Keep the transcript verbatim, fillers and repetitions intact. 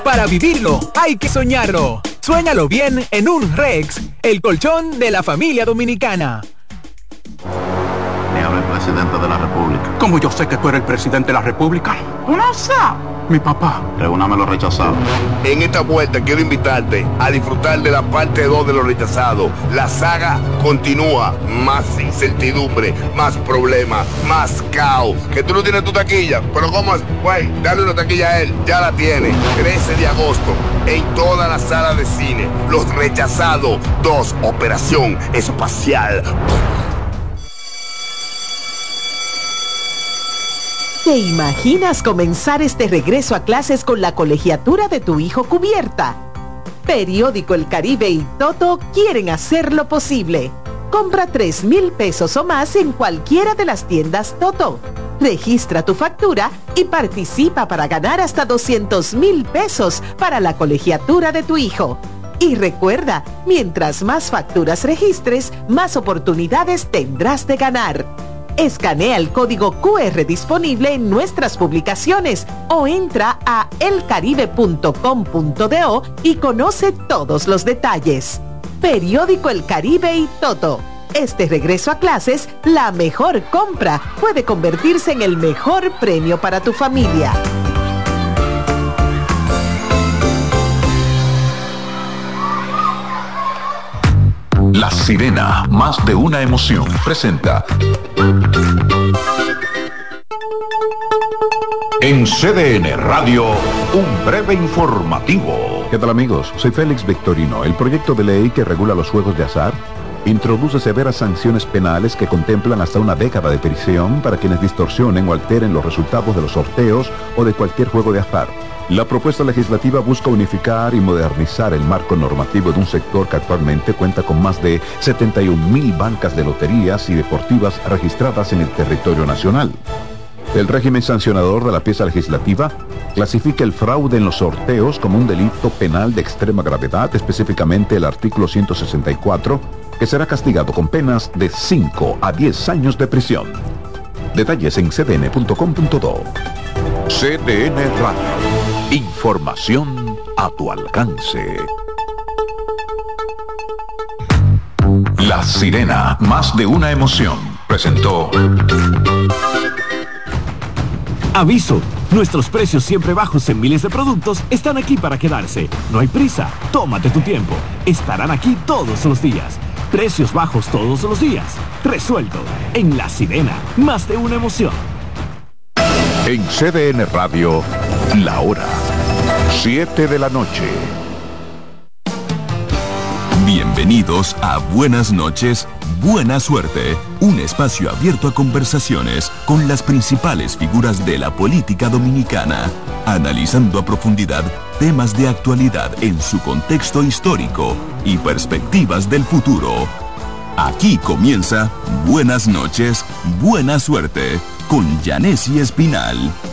Para vivirlo, hay que soñarlo. Suéñalo bien en un Rex, el colchón de la familia dominicana. Me habla el presidente de la República. ¿Cómo yo sé que tú eres el presidente de la República? ¿Cómo sabe? Mi papá. Reúname los rechazados. En esta vuelta quiero invitarte a disfrutar de la parte dos de los rechazados. La saga continúa. Más incertidumbre, más problemas, más caos. Que tú no tienes tu taquilla. Pero ¿cómo es? Güey, dale una taquilla a él. Ya la tiene. trece de agosto. En toda la sala de cine. Los rechazados dos. Operación Espacial. ¿Te imaginas comenzar este regreso a clases con la colegiatura de tu hijo cubierta? Periódico El Caribe y Toto quieren hacerlo posible. Compra tres mil pesos o más en cualquiera de las tiendas Toto. Registra tu factura y participa para ganar hasta doscientos mil pesos para la colegiatura de tu hijo. Y recuerda, mientras más facturas registres, más oportunidades tendrás de ganar. Escanea el código Q R disponible en nuestras publicaciones o entra a el caribe punto com punto do y conoce todos los detalles. Periódico El Caribe y Toto. Este regreso a clases, la mejor compra, puede convertirse en el mejor premio para tu familia. La Sirena, más de una emoción, presenta. En C D N Radio, un breve informativo. ¿Qué tal, amigos? Soy Félix Victorino. El proyecto de ley que regula los juegos de azar introduce severas sanciones penales que contemplan hasta una década de prisión para quienes distorsionen o alteren los resultados de los sorteos o de cualquier juego de azar. La propuesta legislativa busca unificar y modernizar el marco normativo de un sector que actualmente cuenta con más de setenta y un mil bancas de loterías y deportivas registradas en el territorio nacional. El régimen sancionador de la pieza legislativa clasifica el fraude en los sorteos como un delito penal de extrema gravedad, específicamente el artículo ciento sesenta y cuatro, que será castigado con penas de cinco a diez años de prisión. Detalles en c d n punto com punto do. C D N Radio. Información a tu alcance. La Sirena, más de una emoción, presentó. Aviso, nuestros precios siempre bajos en miles de productos están aquí para quedarse. No hay prisa, tómate tu tiempo. Estarán aquí todos los días. Precios bajos todos los días. Resuelto. En La Sirena, más de una emoción. En C D N Radio, la hora, siete de la noche. Bienvenidos a Buenas noches, Buena Suerte, un espacio abierto a conversaciones con las principales figuras de la política dominicana, analizando a profundidad temas de actualidad en su contexto histórico y perspectivas del futuro. Aquí comienza Buenas noches, Buena Suerte, con Yanesi Espinal.